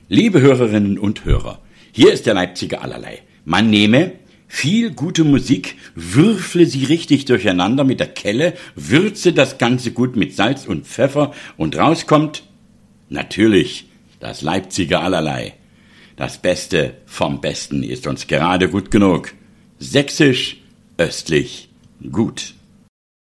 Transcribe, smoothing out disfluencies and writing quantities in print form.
Liebe Hörerinnen und Hörer, hier ist der Leipziger Allerlei. Man nehme viel gute Musik, würfle sie richtig durcheinander mit der Kelle, würze das Ganze gut mit Salz und Pfeffer und rauskommt natürlich das Leipziger Allerlei. Das Beste vom Besten ist uns gerade gut genug. Sächsisch, östlich, gut.